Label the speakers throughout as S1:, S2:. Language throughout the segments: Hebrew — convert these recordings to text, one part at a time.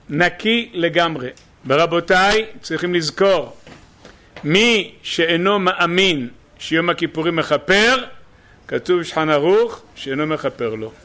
S1: נקי לגמרי. ברבותיי, צריכים לזכור, מי שאינו מאמין שיום הכיפורים מכפר, כתוב בשולחן ערוך שאינו מכפר לו.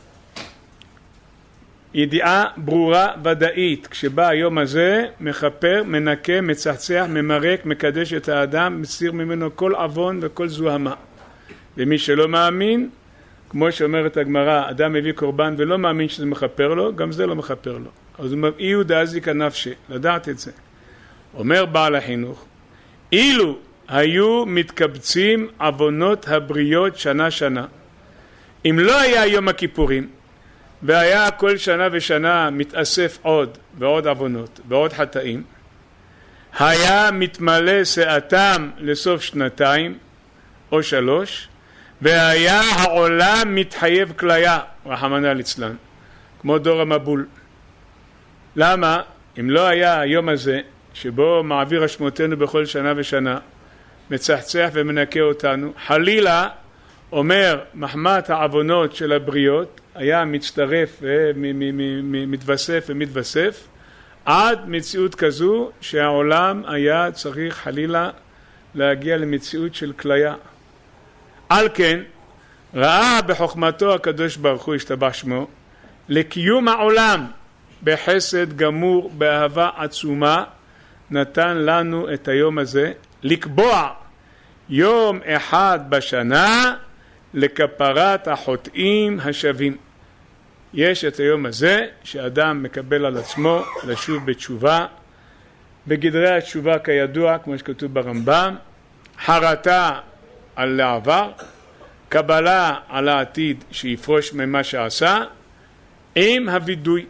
S1: ידיעה ברורה ודאית, כשבא היום הזה, מכפר, מנקה, מצחצח, ממרק, מקדש את האדם, מסיר ממנו כל עוון וכל זוהמה. ומי שלא מאמין, כמו שאומרת הגמרא, אדם מביא קורבן ולא מאמין שזה מכפר לו, גם זה לא מכפר לו. אז הוא אומר, אילו דאזיקא נפשי, לדעת את זה. אומר בעל החינוך, אילו היו מתקבצים עוונות הבריות שנה שנה, אם לא היה יום הכיפורים, והיה כל שנה ושנה מתאסף עוד ועוד עוונות ועוד חטאים, היה מתמלא שעתם לסוף שנתיים או 3, והיה העולם מתחייב כליה, רחמנא ליצלן, כמו דור המבול. למה? אם לא היה היום הזה שבו מעביר אשמותינו בכל שנה ושנה, מצחצח ומנקה אותנו, חלילה, אומר מחמת העוונות של הבריות, היה מצטרף ומתווסף ומתווסף, עד מציאות כזו שהעולם היה צריך חלילה להגיע למציאות של כליה. על כן, ראה בחוכמתו הקדוש ברוך הוא ישתבח שמו, לקיום העולם בחסד גמור, באהבה עצומה, נתן לנו את היום הזה, לקבוע יום אחד בשנה לכפרת החוטאים השווים. יש את היום הזה שאדם מקבל על עצמו לשוב בתשובה, בגדרי התשובה כידוע, כמו שכתוב ברמב"ם, חרטה על העבר, קבלה על העתיד שיפרוש ממה שעשה, עם הוידוי.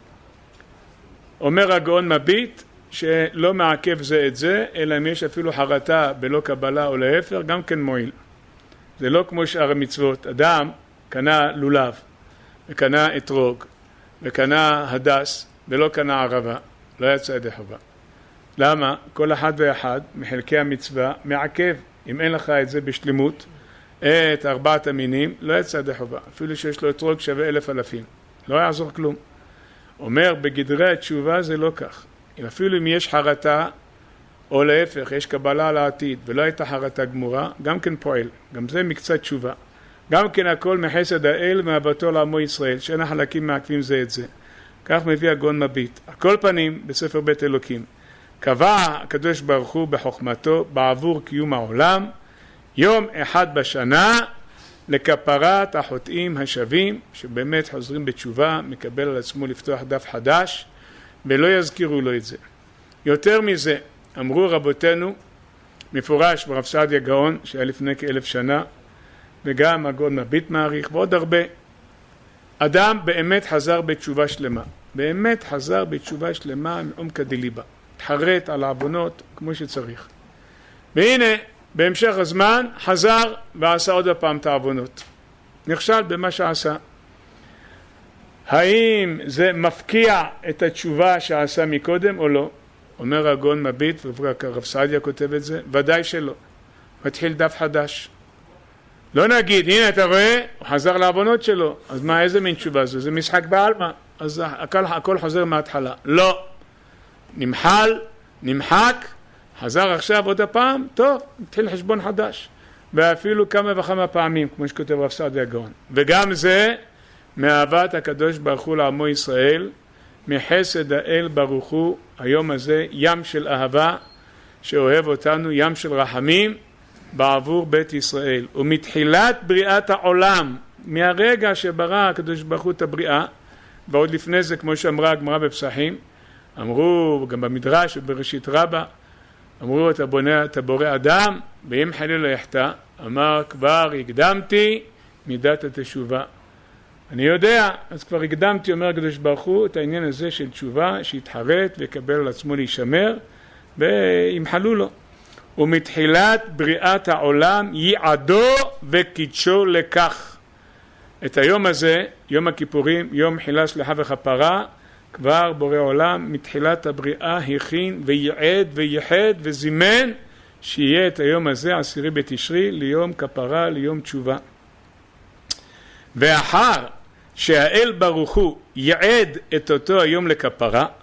S1: אומר הגאון מביט שלא מעכב זה את זה, אלא אם יש אפילו חרטה בלא קבלה או להפך, גם כן מועיל. זה לא כמו שאר המצוות. אדם קנה לולב, וקנה אתרוג, וקנה הדס, ולא קנה ערבה. לא יצא ידי חובה. למה? כל אחד ואחד מחלקי המצווה מעכב. אם אין לך את זה בשלמות, את 4 המינים, לא יצא ידי חובה. אפילו שיש לו אתרוג שווה 1,000. לא יעזור כלום. אומר, בגדרי התשובה זה לא כך. אפילו אם יש חרטה, או להפך, יש קבלה על העתיד, ולא הייתה חרטה גמורה, גם כן פועל. גם זה מקצת תשובה. גם כן הכל מחסד האל מאהבתו לעמו ישראל, שאין החלקים מעכבים זה את זה. כך מביא הגאון מביט. על כל פנים, בספר בית אלוקים, קבע הקדוש ברוך הוא בחוכמתו, בעבור קיום העולם, יום אחד בשנה, לכפרת החוטאים השווים, שבאמת חוזרים בתשובה, מקבל על עצמו לפתוח דף חדש, ולא יזכירו לו את זה. יותר מזה, אמרו רבותינו, מפורש ברב סעדיה גאון, שהיה לפני כ1000 שנה, וגם הגאון מביט מעריך, ועוד הרבה. אדם באמת חזר בתשובה שלמה. באמת חזר בתשובה שלמה מעומקא דליבא. התחרט על העוונות כמו שצריך. והנה, בהמשך הזמן, חזר ועשה עוד הפעם את העוונות. נכשל במה שעשה. האם זה מפקיע את התשובה שעשה מקודם או לא? אומר הגאון מביט, ורב סעדיה כותב את זה, ודאי שלא. מתחיל דף חדש. לא נגיד, הנה אתה רואה, הוא חזר לעוונות שלו. אז מה, איזה מין תשובה זו? זה משחק בעלמא. אז הכל חוזר מההתחלה. לא. נמחל, נמחק, חזר עכשיו עוד הפעם, טוב, מתחיל חשבון חדש. ואפילו כמה וכמה פעמים, כמו שכותב רב סעדיה גאון. וגם זה, מאהבת הקדוש ברוך הוא לעמו ישראל, מחסד האל ברוך הוא, היום הזה ים של אהבה שאוהב אותנו, ים של רחמים בעבור בית ישראל. ומתחילת בריאת העולם, מהרגע שברא הקדוש ברוך הוא את הבריאה, ועוד לפני זה, כמו שאמרה הגמרא בפסחים, אמרו גם במדרש ובראשית רבה, אמרו אתה בורא אדם, ואם חלילה יחטא, אמר כבר הקדמתי מידת התשובה. אני יודע, אז כבר הקדמתי, אומר הקדוש ברוך הוא, את העניין הזה של תשובה, שיתחרט ויקבל על עצמו להישמר, וימחלו לו. ומתחילת בריאת העולם ייעדו וקידשו לכך. את היום הזה, יום הכיפורים, יום מחילה סליחה וכפרה, כבר בורא עולם מתחילת הבריאה הכין וייעד וייחד וזימן שיהיה את היום הזה 10 בתשרי ליום כפרה, ליום תשובה. ואחר שהאל ברוך הוא ייעד את אותו היום לכפרה,